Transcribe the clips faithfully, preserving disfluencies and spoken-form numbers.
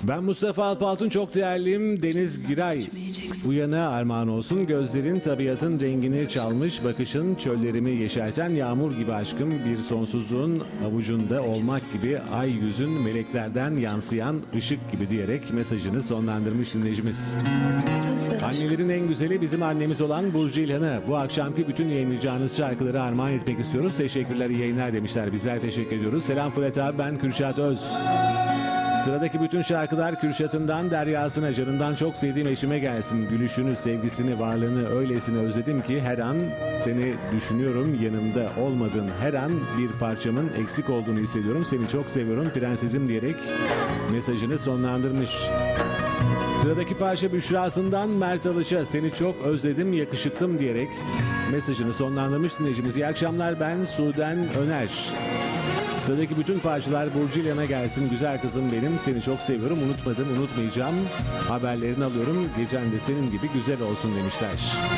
Ben Mustafa Alpaltın, çok değerliyim. Deniz Giray. Bu yana armağan olsun. Gözlerin tabiatın dengini çalmış, bakışın çöllerimi yeşerten yağmur gibi aşkım, bir sonsuzluğun avucunda olmak gibi, ay yüzün meleklerden yansıyan ışık gibi diyerek mesajını sonlandırmış dinleyicimiz. Annelerin en güzeli bizim annemiz olan Burcu İlhan'a bu akşamki bütün yayınlayacağınız şarkıları armağan etmek istiyoruz. Teşekkürler, iyi yayınlar demişler. Bizler teşekkür ediyoruz. Selam Fırat abi, ben Kürşat Öz. Sıradaki bütün şarkılar Kürşat'ından Derya'sına, canından çok sevdiğim eşime gelsin. Gülüşünü, sevgisini, varlığını öylesine özledim ki her an seni düşünüyorum. Yanımda olmadığın her an bir parçamın eksik olduğunu hissediyorum. Seni çok seviyorum prensesim diyerek mesajını sonlandırmış. Sıradaki parça Büşra'sından Mert Alış'a, seni çok özledim yakışıklım diyerek mesajını sonlandırmış dinleyicimiz. İyi akşamlar, ben Suden Öner. Sıradaki bütün parçalar Burcu İlhan'a gelsin. Güzel kızım benim, seni çok seviyorum, unutmadım, unutmayacağım. Haberlerini alıyorum, gecen de senin gibi güzel olsun demişler.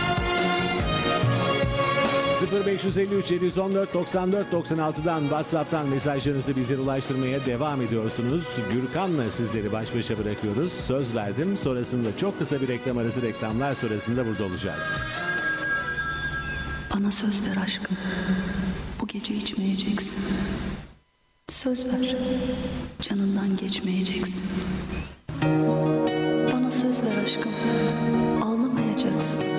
sıfır beş yüz elli üç yedi yüz on dört doksan dört doksan altı'dan WhatsApp'tan mesajlarınızı bize ulaştırmaya devam ediyorsunuz. Gürkan'la sizleri baş başa bırakıyoruz. Söz verdim. Sonrasında çok kısa bir reklam arası, reklamlar sonrasında burada olacağız. Bana söz ver aşkım. Bu gece içmeyeceksin. Söz ver. Canından geçmeyeceksin. Bana söz ver aşkım. Ağlamayacaksın.